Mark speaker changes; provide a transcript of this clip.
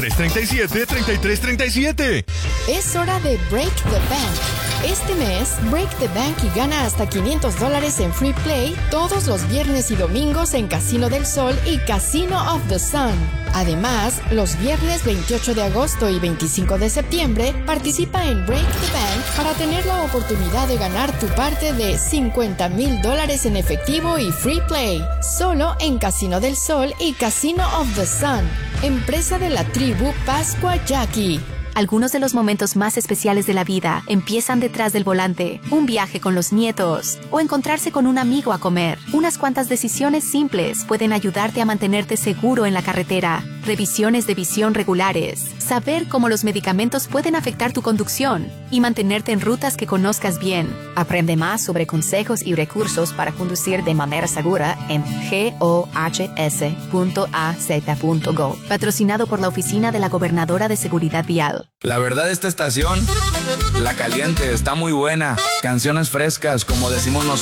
Speaker 1: 3337-3337.
Speaker 2: Es hora de Break the Bank. Este mes, Break the Bank y gana hasta $500 en Free Play todos los viernes y domingos en Casino del Sol y Casino of the Sun. Además, los viernes 28 de agosto y 25 de septiembre, participa en Break the Bank para tener la oportunidad de ganar tu parte de $50,000 en efectivo y Free Play. Solo en Casino del Sol y Casino of the Sun. Empresa de la tribu Pascua Jackie.
Speaker 3: Algunos de los momentos más especiales de la vida empiezan detrás del volante, un viaje con los nietos o encontrarse con un amigo a comer. Unas cuantas decisiones simples pueden ayudarte a mantenerte seguro en la carretera. Revisiones de visión regulares, saber cómo los medicamentos pueden afectar tu conducción y mantenerte en rutas que conozcas bien. Aprende más sobre consejos y recursos para conducir de manera segura en gohs.az.go. Patrocinado por la Oficina de la Gobernadora de Seguridad Vial.
Speaker 4: La verdad, esta estación, La Caliente, está muy buena. Canciones frescas, como decimos nosotros.